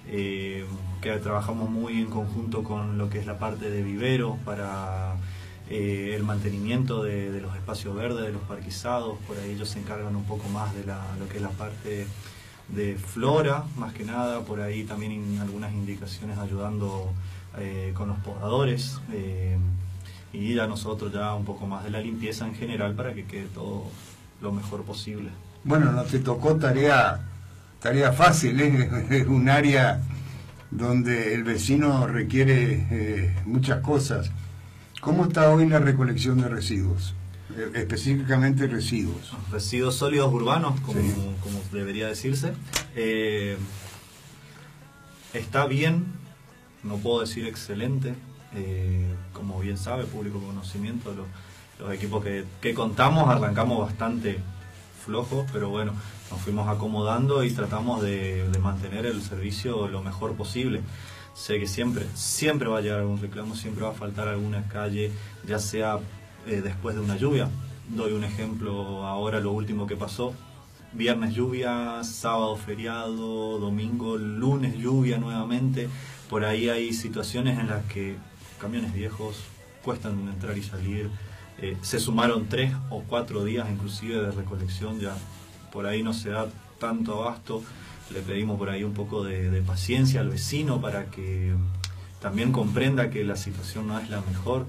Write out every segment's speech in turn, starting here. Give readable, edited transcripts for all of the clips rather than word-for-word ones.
que trabajamos muy en conjunto con lo que es la parte de vivero para el mantenimiento de los espacios verdes, de los parquizados. Por ahí ellos se encargan un poco más de lo que es la parte de flora, más que nada. Por ahí también algunas indicaciones ayudando con los podadores, y a nosotros ya un poco más de la limpieza en general para que quede todo lo mejor posible. Bueno, no te tocó tarea fácil, ¿eh? Es un área donde el vecino requiere muchas cosas. ¿Cómo está hoy la recolección de residuos? Específicamente residuos. Residuos sólidos urbanos, como, sí, como debería decirse. Está bien, no puedo decir excelente. Como bien sabe, público conocimiento, los equipos que contamos arrancamos bastante flojos, pero bueno, nos fuimos acomodando y tratamos de mantener el servicio lo mejor posible. Sé que siempre va a llegar algún reclamo, siempre va a faltar alguna calle, ya sea después de una lluvia. Doy un ejemplo ahora, lo último que pasó: viernes lluvia, sábado feriado, domingo, lunes lluvia nuevamente. Por ahí hay situaciones en las que camiones viejos cuestan entrar y salir. Se sumaron 3 o 4 días inclusive de recolección, ya por ahí no se da tanto abasto. Le pedimos por ahí un poco de paciencia al vecino para que también comprenda que la situación no es la mejor,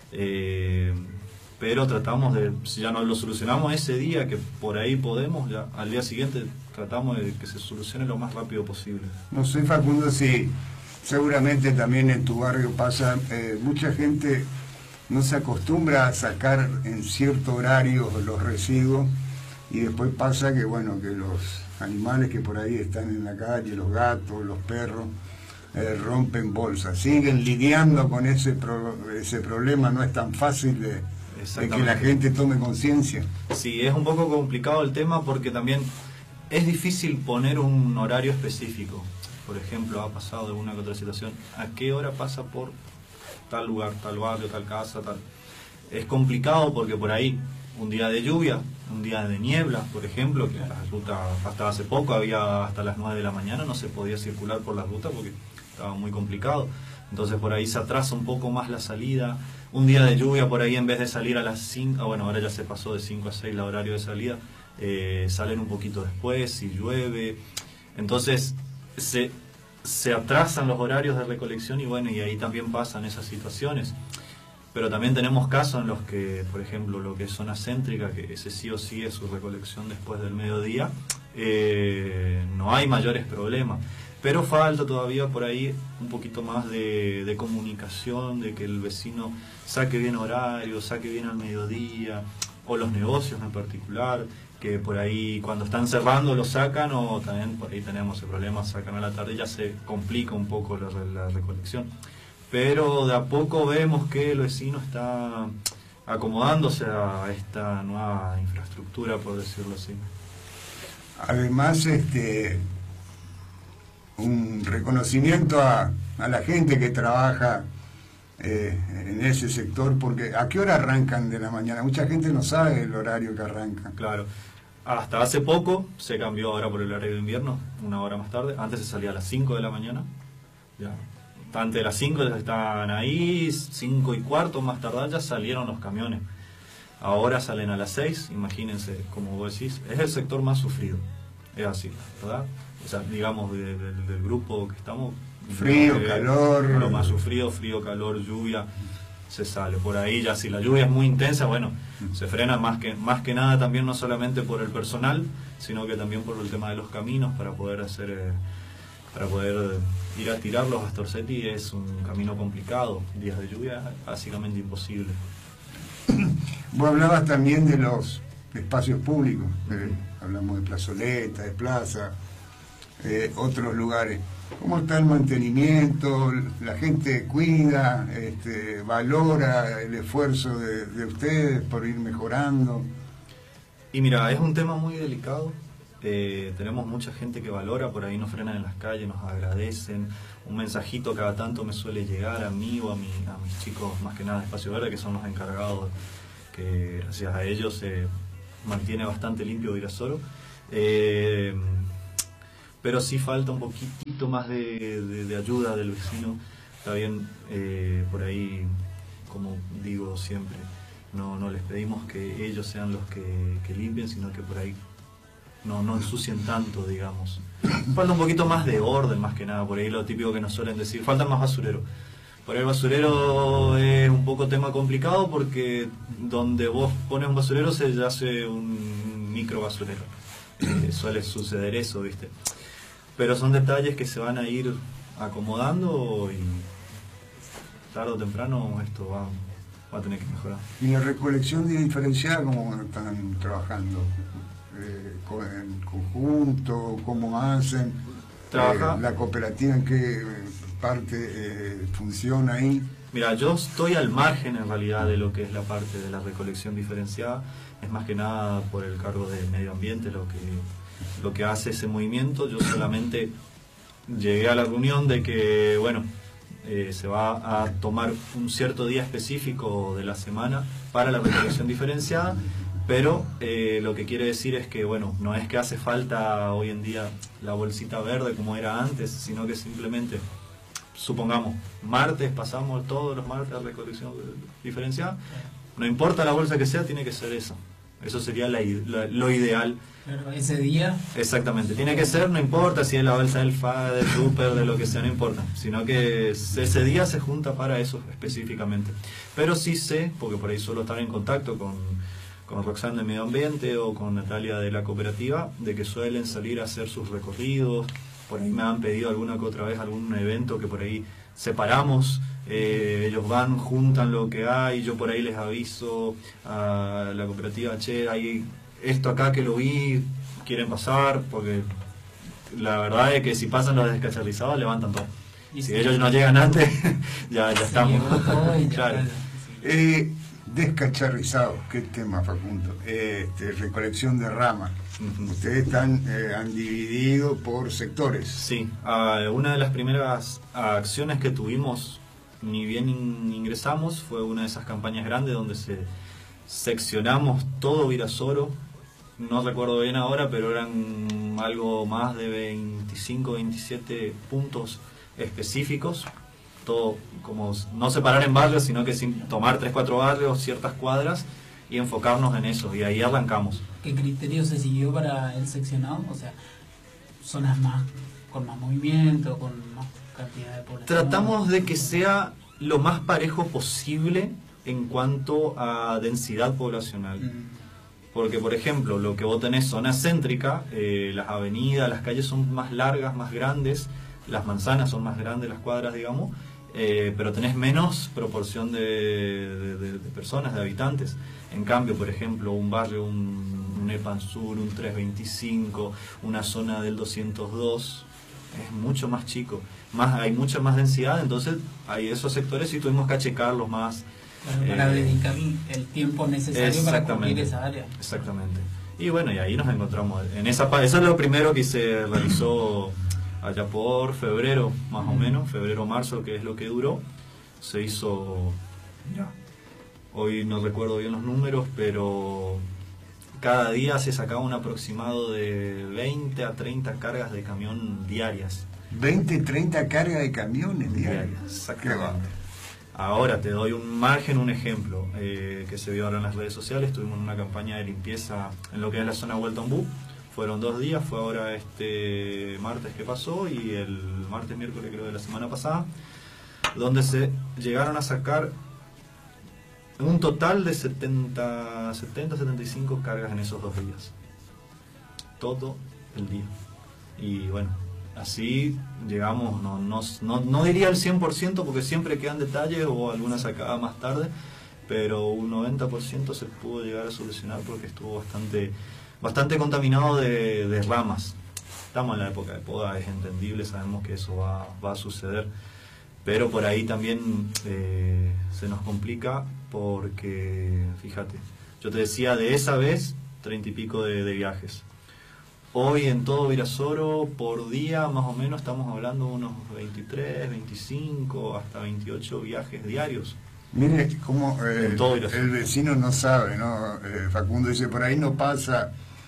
pero tratamos de, si ya no lo solucionamos ese día, que por ahí podemos, ya al día siguiente tratamos de que se solucione lo más rápido posible. No sé, Facundo, si seguramente también en tu barrio pasa, mucha gente no se acostumbra a sacar en cierto horario los residuos, y después pasa que, bueno, que los animales que por ahí están en la calle, los gatos, los perros, rompen bolsas. Siguen lidiando con ese problema. No es tan fácil de que la gente tome conciencia. Sí, es un poco complicado el tema porque también es difícil poner un horario específico. Por ejemplo, ha pasado de una que otra situación: ¿a qué hora pasa por tal lugar, tal barrio, tal casa, tal? Es complicado porque por ahí un día de lluvia, un día de niebla, por ejemplo, que las rutas hasta hace poco había hasta las 9 de la mañana, no se podía circular por la ruta porque estaba muy complicado. Entonces por ahí se atrasa un poco más la salida. Un día de lluvia, por ahí en vez de salir a las 5, bueno, ahora ya se pasó de 5 a 6 el horario de salida, salen un poquito después, si llueve. Entonces se atrasan los horarios de recolección y bueno, y ahí también pasan esas situaciones. Pero también tenemos casos en los que, por ejemplo, lo que es zona céntrica, que ese sí o sí es su recolección después del mediodía, no hay mayores problemas. Pero falta todavía por ahí un poquito más de comunicación, de que el vecino saque bien horario, saque bien al mediodía, o los negocios en particular, que por ahí cuando están cerrando lo sacan, o también por ahí tenemos el problema, sacan a la tarde y ya se complica un poco la recolección. Pero de a poco vemos que el vecino está acomodándose a esta nueva infraestructura, por decirlo así. Además, un reconocimiento a la gente que trabaja en ese sector, porque ¿a qué hora arrancan de la mañana? Mucha gente no sabe el horario que arranca. Claro, hasta hace poco se cambió ahora por el horario de invierno, 1 hora más tarde. Antes se salía a las 5 de la mañana, ya. Antes de las 5 ya estaban ahí, 5 y cuarto más tardar ya salieron los camiones. Ahora salen a las 6, imagínense, como vos decís, es el sector más sufrido, es así, ¿verdad? O sea, digamos, del grupo que estamos... Frío, calor... Lo más sufrido, frío, calor, lluvia, se sale. Por ahí ya si la lluvia es muy intensa, bueno, se frena más que nada también, no solamente por el personal, sino que también por el tema de los caminos, para poder ir a tirarlos a Storcetti es un camino complicado. Días de lluvia básicamente imposible. Vos hablabas también de los espacios públicos, hablamos de plazoleta, de plaza, otros lugares. ¿Cómo está el mantenimiento? ¿La gente cuida, valora el esfuerzo de ustedes por ir mejorando? Y mira, es un tema muy delicado. Tenemos mucha gente que valora, por ahí nos frenan en las calles, nos agradecen. Un mensajito cada tanto me suele llegar a mí o a mis chicos, más que nada de Espacio Verde, que son los encargados, que gracias a ellos se mantiene bastante limpio Virasoro. Pero sí falta un poquitito poquito más de ayuda del vecino, está bien. Por ahí, como digo siempre, no les pedimos que ellos sean los que limpien, sino que por ahí no ensucien tanto, digamos. Falta un poquito más de orden, más que nada, por ahí lo típico que nos suelen decir, falta más basurero. Por ahí el basurero es un poco tema complicado porque donde vos pones un basurero se hace un micro basurero. Suele suceder eso, ¿viste? Pero son detalles que se van a ir acomodando y tarde o temprano esto va a tener que mejorar. ¿Y la recolección diferenciada cómo están trabajando? ¿En conjunto? ¿Cómo hacen? ¿La cooperativa en qué parte funciona ahí? Mira, yo estoy al margen en realidad de lo que es la parte de la recolección diferenciada. Es más que nada por el cargo de medio ambiente lo que hace ese movimiento. Yo solamente llegué a la reunión de que, bueno, se va a tomar un cierto día específico de la semana para la recolección diferenciada, pero lo que quiere decir es que, bueno, no es que hace falta hoy en día la bolsita verde como era antes, sino que simplemente, supongamos, martes pasamos todos los martes a recolección diferenciada, no importa la bolsa que sea, tiene que ser esa. Eso sería lo ideal. Claro, ese día. Exactamente, tiene que ser, no importa si es la bolsa del FA, del Super, de lo que sea, no importa, sino que ese día se junta para eso específicamente. Pero sí sé, porque por ahí suelo estar en contacto con Roxanne de Medio Ambiente o con Natalia de la cooperativa, de que suelen salir a hacer sus recorridos. Por ahí me han pedido alguna que otra vez algún evento que por ahí separamos, ellos van, juntan lo que hay, yo por ahí les aviso a la cooperativa, che, hay esto acá que lo vi, quieren pasar, porque la verdad es que si pasan los descacharrizados levantan todo. Y si ellos no llegan antes, ya estamos. Claro. Descacharrizados, qué tema, Facundo. Recolección de ramas. Ustedes han dividido por sectores. Sí, una de las primeras acciones que tuvimos, ni bien ingresamos, fue una de esas campañas grandes donde seccionamos todo Virasoro. No recuerdo bien ahora, pero eran algo más de 25, 27 puntos específicos. Todo como no separar en barrios, sino que sin tomar 3, 4 barrios, ciertas cuadras y enfocarnos en eso, y ahí arrancamos. ¿Qué criterio se siguió para el seccionado? O sea, zonas con más movimiento, con más cantidad de población. Tratamos de que sea lo más parejo posible en cuanto a densidad poblacional. Porque, por ejemplo, lo que vos tenés zona céntrica, las avenidas, las calles son más largas, más grandes, las manzanas son más grandes, las cuadras, digamos, pero tenés menos proporción de personas, de habitantes. En cambio, por ejemplo, un barrio, un Epan Sur, un 325, una zona del 202, es mucho más chico, hay mucha más densidad, entonces hay esos sectores y tuvimos que achicarlos más. Para dedicar el tiempo necesario para cubrir esa área. Exactamente. Y bueno, y ahí nos encontramos. Eso es lo primero que se realizó allá por febrero, más o menos, febrero-marzo, que es lo que duró. Se hizo, ya, hoy no recuerdo bien los números, pero cada día se sacaba un aproximado de 20 a 30 cargas de camión diarias. 20, 30 cargas de camiones diarias. Exactamente. Ahora te doy un margen, un ejemplo que se vio ahora en las redes sociales. Tuvimos una campaña de limpieza en lo que es la zona Hueltombú. Fueron 2 días, fue ahora este martes que pasó y el martes, miércoles creo de la semana pasada, donde se llegaron a sacar un total de 70-75 cargas en esos 2 días. Todo el día. Y bueno, así llegamos, no diría el 100% porque siempre quedan detalles o alguna sacada más tarde, pero un 90% se pudo llegar a solucionar porque estuvo bastante contaminado de ramas. Estamos en la época de poda, es entendible, sabemos que eso va a suceder, pero por ahí también se nos complica porque, fíjate, yo te decía de esa vez 30 y pico de viajes. Hoy en todo Virasoro por día más o menos estamos hablando de unos 23, 25, hasta 28 viajes diarios. Mire cómo el vecino no sabe, ¿no? Facundo dice, por ahí no pasa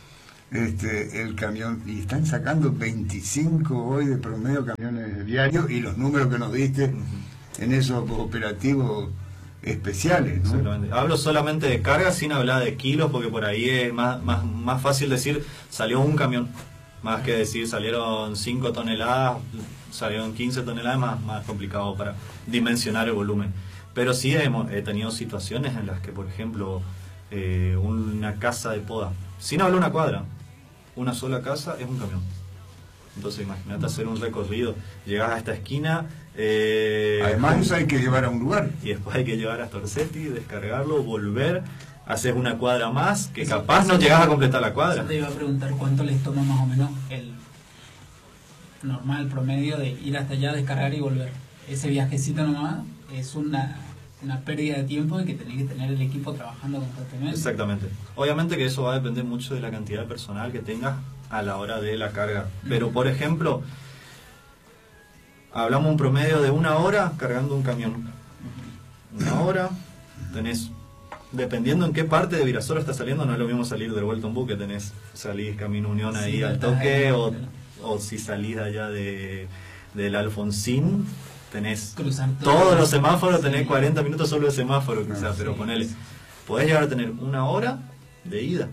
el camión, y están sacando 25 hoy de promedio camiones diarios, y los números que nos diste en esos operativos especiales, ¿no? Exactamente. Hablo solamente de carga sin hablar de kilos, porque por ahí es más fácil decir salió un camión, más que decir salieron 5 toneladas, salieron 15 toneladas, más complicado para dimensionar el volumen. Pero sí he tenido situaciones en las que, por ejemplo, una casa de poda, sin hablar una cuadra, una sola casa es un camión. Entonces imagínate hacer un recorrido, llegas a esta esquina, además eso hay que llevar a un lugar, y después hay que llevar a Storcetti, descargarlo, volver, haces una cuadra más, que Eso, capaz no llegas a completar la cuadra. Yo te iba a preguntar cuánto les toma más o menos el normal promedio de ir hasta allá, descargar y volver. Ese viajecito nomás es una pérdida de tiempo, y que tenés que tener el equipo trabajando constantemente. Exactamente. Obviamente que eso va a depender mucho de la cantidad de personal que tengas a la hora de la carga. Pero, por ejemplo, hablamos un promedio de 1 hora cargando un camión. 1 hora, tenés, dependiendo en qué parte de Virasoro estás saliendo, no es lo mismo salir del Vuelta a un Buque, salís Camino Unión ahí al toque, o si salís allá del Alfonsín, tenés todos los semáforos, tenés 40 minutos solo de semáforo, quizás, pero ponele, podés llegar a tener 1 hora de ida,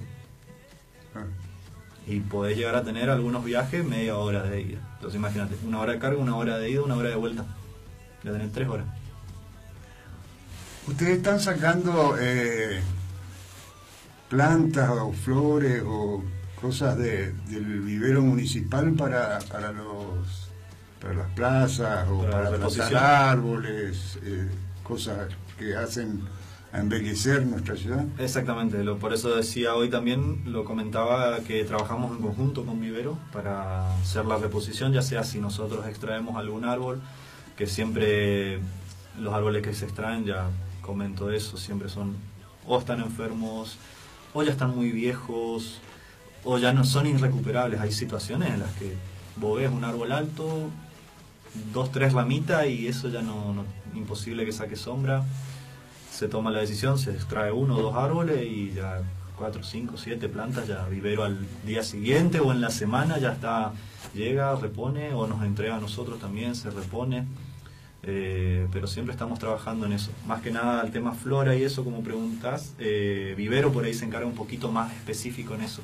y podés llegar a tener algunos viajes media hora de ida. Entonces imagínate, 1 hora de carga, 1 hora de ida, 1 hora de vuelta, ya tenés 3 horas. Ustedes están sacando plantas o flores o cosas del vivero municipal para las plazas, o para plantar árboles, cosas que hacen a embellecer nuestra ciudad. Exactamente, por eso decía hoy también, lo comentaba, que trabajamos en conjunto con Vivero para hacer la reposición, ya sea si nosotros extraemos algún árbol, que siempre los árboles que se extraen, ya comento eso, siempre son o están enfermos, o ya están muy viejos, o ya no son irrecuperables. Hay situaciones en las que vos ves un árbol alto, 2, 3 ramitas, y eso ya no imposible que saque sombra. Se toma la decisión, se extrae 1 o 2 árboles, y ya 4, 5, 7 plantas, ya Vivero al día siguiente o en la semana ya está, llega, repone, o nos entrega a nosotros también, se repone. Pero siempre estamos trabajando en eso. Más que nada el tema flora y eso, como preguntas, Vivero por ahí se encarga un poquito más específico en eso.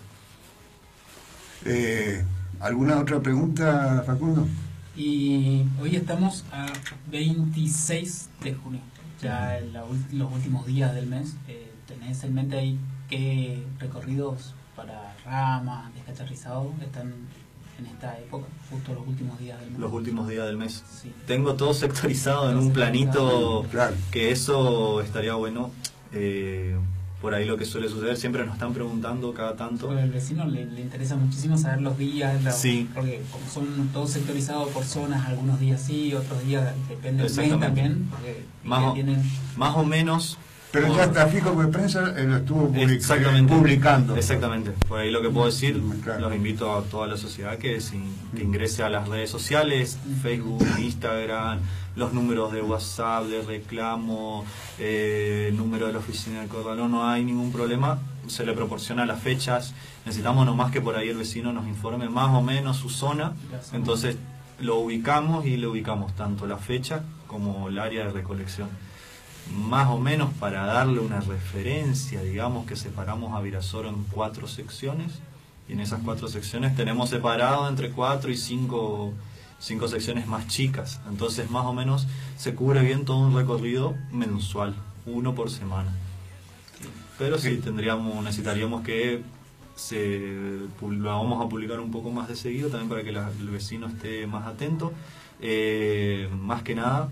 ¿Alguna otra pregunta, Facundo? Y hoy estamos a 26 de junio, ya en los últimos días del mes. ¿Tenés en mente ahí qué recorridos para ramas, descacharrizados están en esta época, justo los últimos días del mes? Los últimos días del mes. Sí. Tengo todo sectorizado en un planito, claro, que eso estaría bueno. Por ahí lo que suele suceder, siempre nos están preguntando cada tanto. Porque al vecino le interesa muchísimo saber los días, sí, porque como son todos sectorizados por zonas, algunos días sí, otros días depende del mes también, porque más o menos. Pero ya está fijo, porque prensa lo estuvo exactamente, publicando. Exactamente, por ahí lo que puedo decir, claro. Los invito a toda la sociedad que ingrese a las redes sociales, Facebook, Instagram, los números de WhatsApp, de reclamo, número de la oficina del Corralón, no hay ningún problema, se le proporciona las fechas, necesitamos nomás que por ahí el vecino nos informe más o menos su zona, entonces lo ubicamos, y le ubicamos tanto la fecha como el área de recolección. Más o menos para darle una referencia, digamos que separamos a Virasoro en 4 secciones, y en esas 4 secciones tenemos separado entre 4 y 5 secciones más chicas, entonces más o menos se cubre bien todo un recorrido mensual, 1 por semana. Pero sí, necesitaríamos que lo vamos a publicar un poco más de seguido, también para que el vecino esté más atento. Más que nada,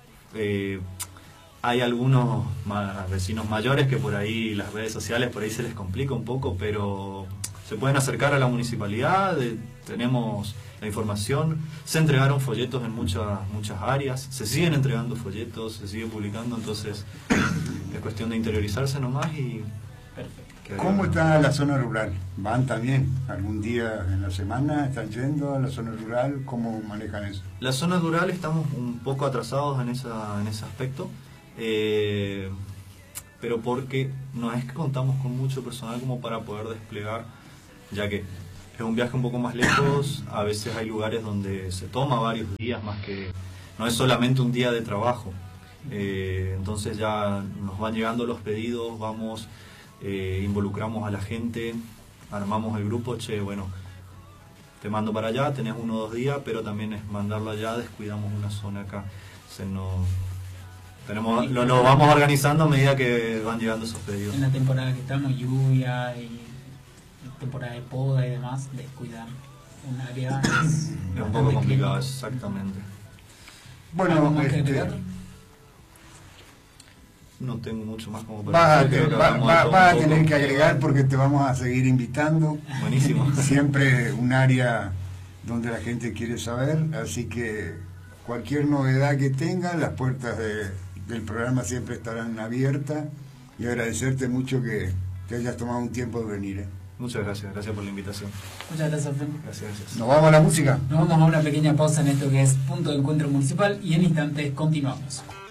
hay algunos vecinos mayores que por ahí las redes sociales por ahí se les complica un poco, pero se pueden acercar a la municipalidad, tenemos la información, se entregaron folletos en muchas áreas, se siguen entregando folletos, se sigue publicando, entonces es cuestión de interiorizarse nomás y... Perfecto. ¿Cómo está la zona rural? ¿Van también algún día en la semana? ¿Están yendo a la zona rural? ¿Cómo manejan eso? La zona rural estamos un poco atrasados en ese aspecto, pero porque no es que contamos con mucho personal como para poder desplegar ya que es un viaje un poco más lejos. A veces hay lugares donde se toma varios días, más que no es solamente un día de trabajo. Entonces ya nos van llegando los pedidos, vamos, involucramos a la gente, armamos el grupo, che, bueno, te mando para allá, tenés 1 o 2 días, pero también es mandarlo allá, descuidamos una zona acá. Lo vamos organizando a medida que van llegando esos pedidos. En la temporada que estamos, lluvia y temporada de poda y demás, descuidar un área es un poco complicado, exactamente. Bueno, no tengo mucho más como para decir. Vas a tener que agregar porque te vamos a seguir invitando. Buenísimo. Siempre un área donde la gente quiere saber, así que cualquier novedad que tengan, las puertas del programa siempre estarán abiertas, y agradecerte mucho que te hayas tomado un tiempo de venir. Muchas gracias por la invitación. Muchas gracias, Fren. Gracias. ¿Nos vamos a la música? Nos vamos a una pequeña pausa en esto que es Punto de Encuentro Municipal y en instantes continuamos.